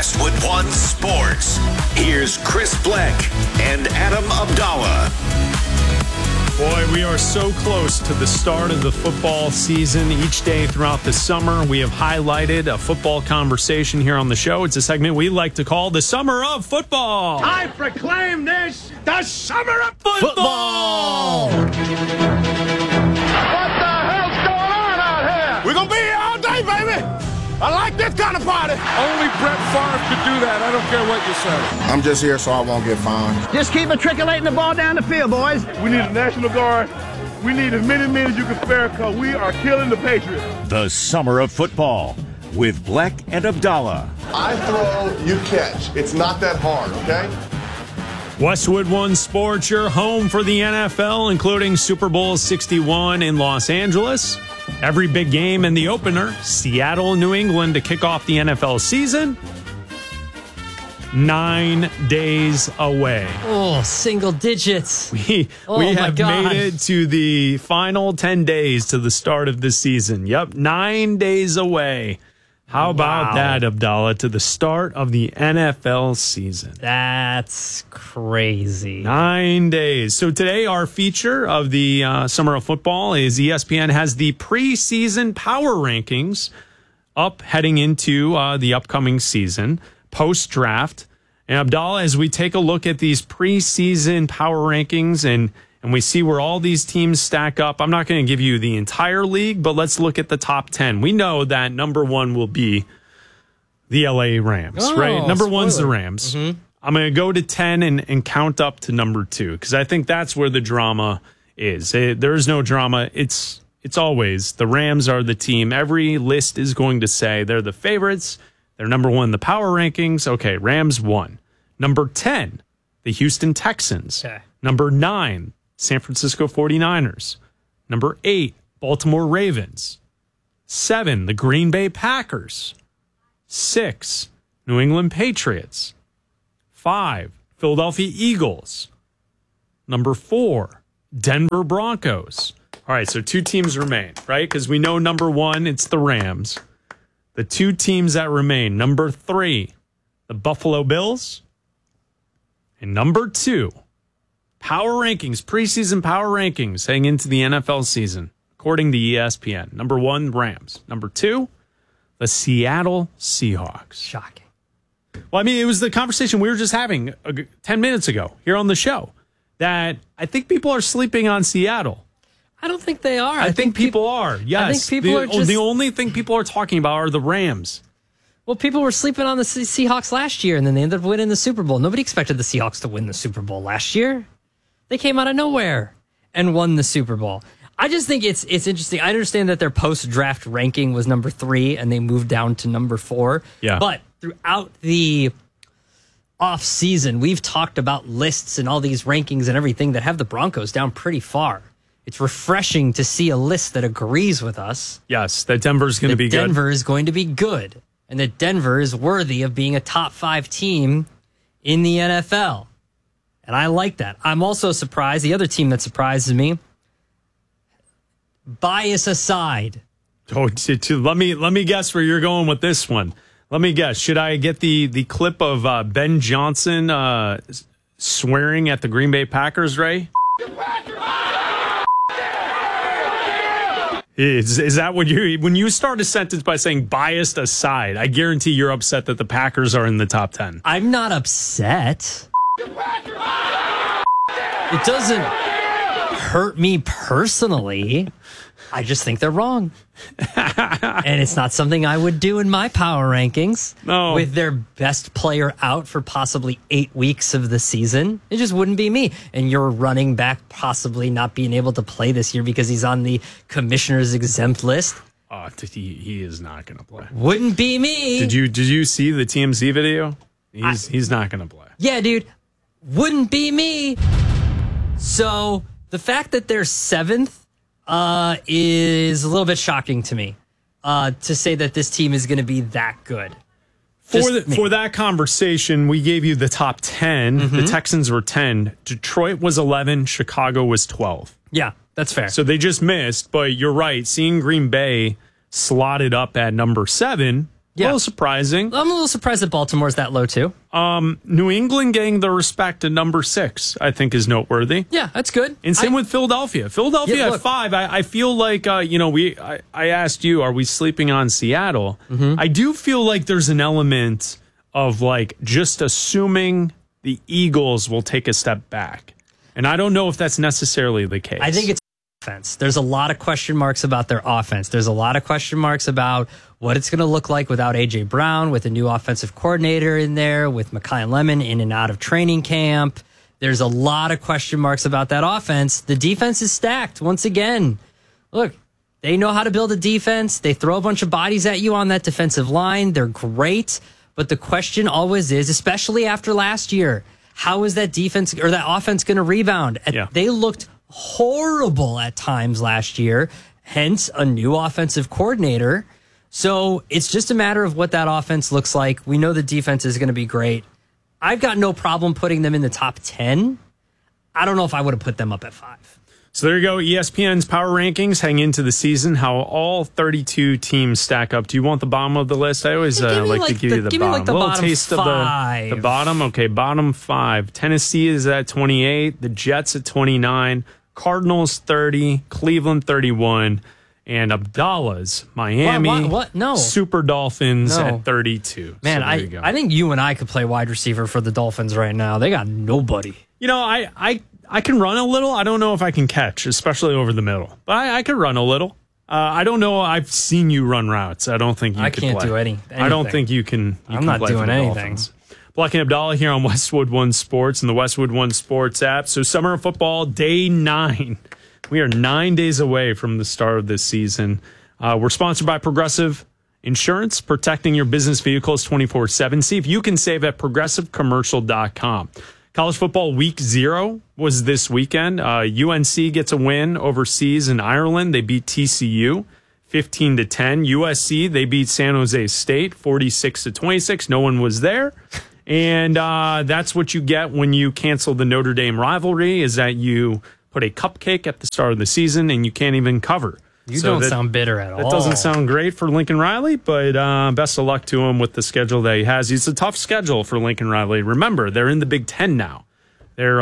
Westwood One Sports. Here's Chris Bleck and Adam Abdallah. Boy, we are so close to the start of the football season. Each day throughout the summer, we have highlighted a football conversation here on the show. It's a segment we like to call the Summer of Football. I proclaim this the Summer of Football! Football! What the hell's going on out here? We're going to be here all day, baby! I like this kind of party. Only Brett Favre could do that. I don't care what you say. I'm just here so I won't get fined. Just keep matriculating the ball down the field, boys. We need a National Guard. We need as many men as you can spare because we are killing the Patriots. The Summer of Football with Bleck and Abdallah. I throw, you catch. It's not that hard, okay? Westwood One Sports, your home for the NFL, including Super Bowl 61 in Los Angeles. Every big game and the opener, Seattle, New England, to kick off the NFL season. 9 days away. Oh, single digits. We have made it to the final 10 days to the start of the season. Yep, 9 days away. How about that, Abdallah, to the start of the NFL season? That's crazy. 9 days. So today, our feature of the Summer of Football is ESPN has the preseason power rankings up heading into the upcoming season, post-draft. And Abdallah, as we take a look at these preseason power rankings and we see where all these teams stack up, I'm not going to give you the entire league, but let's look at the top 10. We know that number one will be the LA Rams, right? Number one's the Rams. Mm-hmm. I'm going to go to 10 and count up to number 2 because I think that's where the drama is. There's no drama. It's always the Rams are the team. Every list is going to say they're the favorites. They're number one in the power rankings. Okay, Rams 1. Number 10, the Houston Texans. Okay. Number 9, San Francisco 49ers. Number 8, Baltimore Ravens. 7, the Green Bay Packers. 6, New England Patriots. 5, Philadelphia Eagles. Number 4, Denver Broncos. All right, so 2 teams remain, right? Because we know number 1, it's the Rams. The 2 teams that remain, number 3, the Buffalo Bills. And number 2, power rankings, preseason power rankings heading into the NFL season, according to ESPN. Number 1, Rams. Number 2, the Seattle Seahawks. Shocking. Well, I mean, it was the conversation we were just having 10 minutes ago here on the show that I think people are sleeping on Seattle. I don't think they are. I think people are. Yes. I think people are just... The only thing people are talking about are the Rams. Well, people were sleeping on the Seahawks last year, and then they ended up winning the Super Bowl. Nobody expected the Seahawks to win the Super Bowl last year. They came out of nowhere and won the Super Bowl. I just think it's interesting. I understand that their post-draft ranking was number 3, and they moved down to number 4. Yeah. But throughout the off-season, we've talked about lists and all these rankings and everything that have the Broncos down pretty far. It's refreshing to see a list that agrees with us. Yes, that Denver's going to be good. Denver is going to be good, and that Denver is worthy of being a top 5 team in the NFL. And I like that. I'm also surprised. The other team that surprises me, bias aside. Oh, let me guess where you're going with this one. Let me guess. Should I get the clip of Ben Johnson swearing at the Green Bay Packers, Ray? Is that what when you start a sentence by saying biased aside, I guarantee you're upset that the Packers are in the top 10. I'm not upset. It doesn't hurt me personally. I just think they're wrong. And it's not something I would do in my power rankings. No. With their best player out for possibly 8 weeks of the season. It just wouldn't be me. And your running back possibly not being able to play this year because he's on the commissioner's exempt list. Oh, he is not going to play. Wouldn't be me. Did you see the TMZ video? He's not going to play. Yeah, dude. Wouldn't be me. So the fact that they're 7th is a little bit shocking to me. To say that this team is going to be that good. For that conversation, we gave you the top 10. Mm-hmm. The Texans were 10. Detroit was 11. Chicago was 12. Yeah, that's fair. So they just missed, but you're right. Seeing Green Bay slotted up at number 7 A little surprising. I'm a little surprised that Baltimore's that low, too. New England getting the respect at number 6, I think, is noteworthy. Yeah, that's good. And same with Philadelphia. Philadelphia at 5. I feel like, I asked you, are we sleeping on Seattle? Mm-hmm. I do feel like there's an element of like just assuming the Eagles will take a step back. And I don't know if that's necessarily the case. I think it's offense. There's a lot of question marks about their offense. There's a lot of question marks about what it's going to look like without A.J. Brown, with a new offensive coordinator in there, with Mekhi Lemon in and out of training camp. There's a lot of question marks about that offense. The defense is stacked once again. Look, they know how to build a defense. They throw a bunch of bodies at you on that defensive line. They're great. But the question always is, especially after last year, how is that defense or that offense going to rebound? They looked horrible at times last year, hence a new offensive coordinator. So it's just a matter of what that offense looks like. We know the defense is going to be great. I've got no problem putting them in the top 10. I don't know if I would have put them up at 5. So there you go. ESPN's power rankings heading into the season, how all 32 teams stack up. Do you want the bottom of the list? I always like to give you the bottom. A little taste 5. of the bottom. Okay, bottom 5. Tennessee is at 28. The Jets at 29. Cardinals 30. Cleveland 31. And Abdallah's Miami what? No. Super Dolphins at 32. Man, so there you go. I think you and I could play wide receiver for the Dolphins right now. They got nobody. You know, I can run a little. I don't know if I can catch, especially over the middle. But I can run a little. I don't know. I've seen you run routes. I don't think you can play. I can't do anything. I don't think you can. I'm not doing anything. Dolphins. Black and Abdallah here on Westwood One Sports and the Westwood One Sports app. So summer of football, day 9. We are 9 days away from the start of this season. We're sponsored by Progressive Insurance, protecting your business vehicles 24/7. See if you can save at progressivecommercial.com. College football week 0 was this weekend. UNC gets a win overseas in Ireland. They beat TCU 15-10. USC, they beat San Jose State 46-26. No one was there. And that's what you get when you cancel the Notre Dame rivalry, is that you put a cupcake at the start of the season and you can't even cover. You don't sound bitter at all. That doesn't sound great for Lincoln Riley, but best of luck to him with the schedule that he has. It's a tough schedule for Lincoln Riley. Remember, they're in the Big Ten now. They're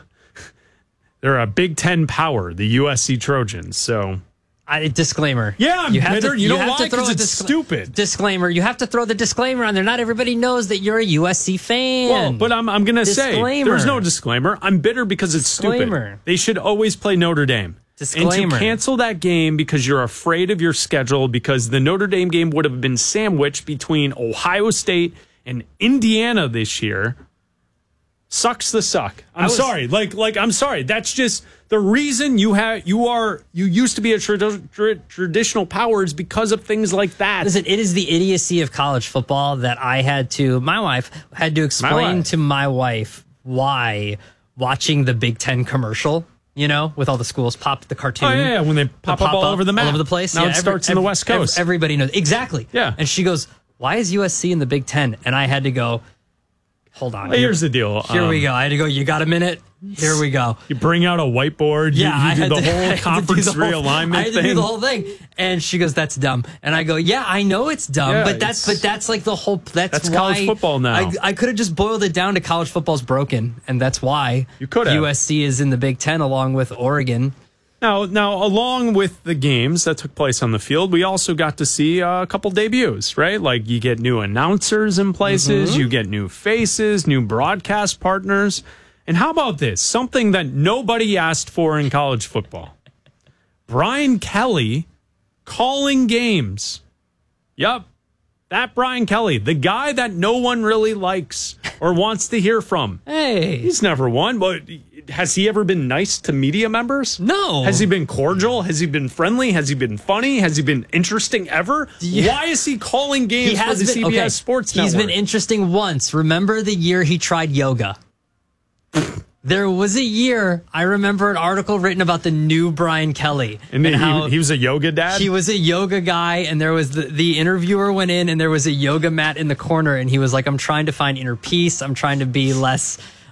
a Big Ten power, the USC Trojans. So, disclaimer. Yeah, I'm bitter. You know why? Because it's stupid. Disclaimer. You have to throw the disclaimer on there. Not everybody knows that you're a USC fan. Well, but I'm going to say there's no disclaimer. I'm bitter because it's stupid. They should always play Notre Dame. Disclaimer. And to cancel that game because you're afraid of your schedule, because the Notre Dame game would have been sandwiched between Ohio State and Indiana this year, sucks the suck. I'm sorry. I'm sorry. That's just the reason you used to be a traditional power is because of things like that. Listen, it is the idiocy of college football that my wife had to explain to my wife why watching the Big Ten commercial, with all the schools pop the cartoon. Oh, yeah, when they pop up all over the map. All over the place. Now it starts in the West Coast. Everybody knows. Exactly. Yeah. And she goes, why is USC in the Big Ten? And I had to go, hold on. Well, here's the deal. Here we go. I had to go, you got a minute? Here we go. You bring out a whiteboard. Yeah, you do the whole conference realignment thing. I had to do the whole thing. And she goes, that's dumb. And I go, yeah, I know it's dumb, yeah, but that's like the whole, that's why college football now. I could have just boiled it down to college football's broken, and that's why you could have. USC is in the Big Ten along with Oregon. Now, along with the games that took place on the field, we also got to see a couple debuts, right? Like you get new announcers in places, you get new faces, new broadcast partners. And how about this? Something that nobody asked for in college football. Brian Kelly calling games. Yep. That Brian Kelly, the guy that no one really likes or wants to hear from. Hey. He's never won, but has he ever been nice to media members? No. Has he been cordial? Has he been friendly? Has he been funny? Has he been interesting ever? Yeah. Why is he calling games for the CBS Sports Network? He's been interesting once. Remember the year he tried yoga? There was a year, I remember an article written about the new Brian Kelly. And how he was a yoga dad? He was a yoga guy, and there was the interviewer went in, and there was a yoga mat in the corner, and he was like, I'm trying to find inner peace. I'm trying to be less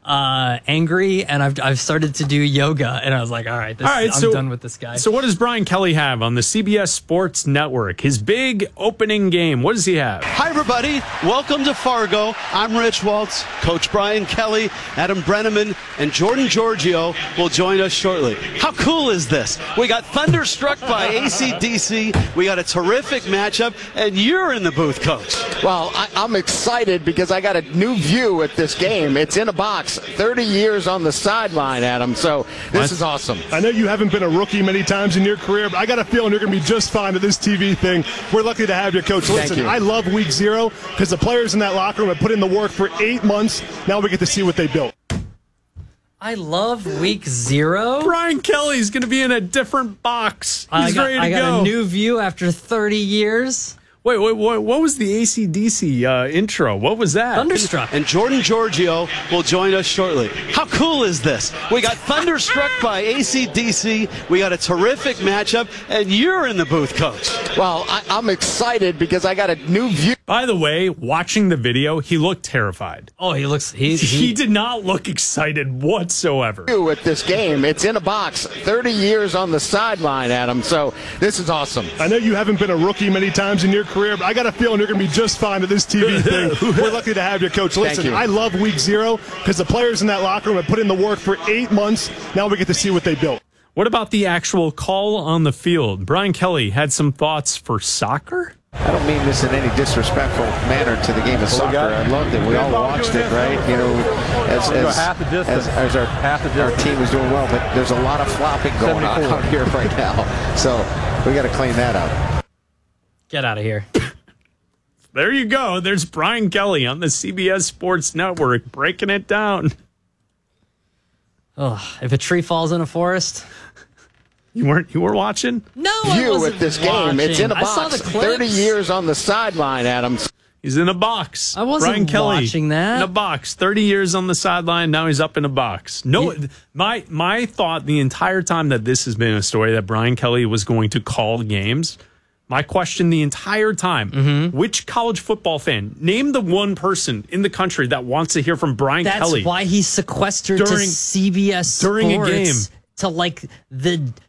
angry, and I've started to do yoga, and I was like, all right, I'm done with this guy. So what does Brian Kelly have on the CBS Sports Network? His big opening game. What does he have? Hi, everybody. Welcome to Fargo. I'm Rich Waltz. Coach Brian Kelly, Adam Brenneman, and Jordan Giorgio will join us shortly. How cool is this? We got Thunderstruck by AC/DC. We got a terrific matchup, and you're in the booth, Coach. Well, I'm excited because I got a new view at this game. It's in a box. 30 years on the sideline, Adam. So this is awesome. I know you haven't been a rookie many times in your career, but I got a feeling you're going to be just fine at this TV thing. We're lucky to have you, Coach. Listen, I love week 0 because the players in that locker room have put in the work for 8 months. Now we get to see what they built. I love week 0. Brian Kelly's going to be in a different box. He's ready to go. I got a new view after 30 years. Wait, what was the AC/DC intro? What was that? Thunderstruck. And Jordan Giorgio will join us shortly. How cool is this? We got Thunderstruck by AC/DC. We got a terrific matchup, and you're in the booth, Coach. Well, I'm excited because I got a new view. By the way, watching the video, he looked terrified. Oh, He did not look excited whatsoever. At this game. It's in a box. 30 years on the sideline, Adam. So this is awesome. I know you haven't been a rookie many times in your career, but I got a feeling you're going to be just fine at this TV thing. We're lucky to have you, Coach. Listen, I love week 0 because the players in that locker room have put in the work for 8 months. Now we get to see what they built. What about the actual call on the field? Brian Kelly had some thoughts for soccer? I don't mean this in any disrespectful manner to the game of soccer. I loved it. We all watched it, right? You know, as our team was doing well, but there's a lot of flopping going on out here right now. So we got to clean that up. Get out of here. There you go. There's Brian Kelly on the CBS Sports Network breaking it down. Oh, if a tree falls in a forest. You were watching? No, I wasn't at this watching. game. It's in a I box. saw the clips. 30 years on the sideline, Adam. He's in a box. I wasn't Brian Kelly, watching that. In a box. 30 years on the sideline. Now he's up in a box. No, my thought the entire time that this has been a story that Brian Kelly was going to call games. My question the entire time, which college football fan, name the one person in the country that wants to hear from Brian Kelly. That's why he's sequestered to CBS during Sports a game. to like the